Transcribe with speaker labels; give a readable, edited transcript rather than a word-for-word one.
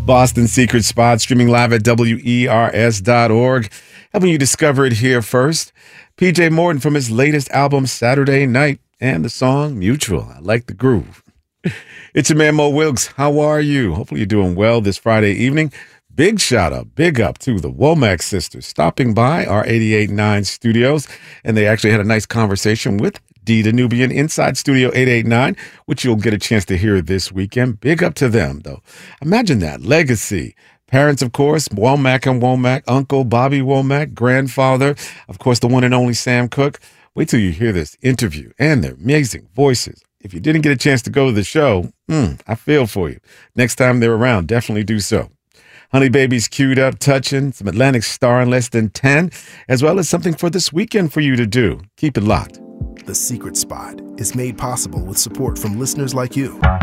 Speaker 1: Boston Secret Spot, streaming live at WERS.org. Helping you discover it here first. PJ Morton from his latest album, Saturday Night, and the song Mutual. I like the groove. It's your man, Mo Wilkes. How are you? Hopefully you're doing well this Friday evening. Big shout out, big up to the Womack sisters stopping by our 88.9 studios. And they actually had a nice conversation with Dee Danubian inside Studio 889, which you'll get a chance to hear this weekend. Big up to them, though. Imagine that. Legacy. Parents, of course, Womack and Womack, Uncle Bobby Womack, grandfather, of course, the one and only Sam Cooke. Wait till you hear this interview and their amazing voices. If you didn't get a chance to go to the show, I feel for you. Next time they're around, definitely do so. Honey Baby's queued up, touching, some Atlantic Star in less than 10, as well as something for this weekend for you to do. Keep it locked.
Speaker 2: The Secret Spot is made possible with support from listeners like you.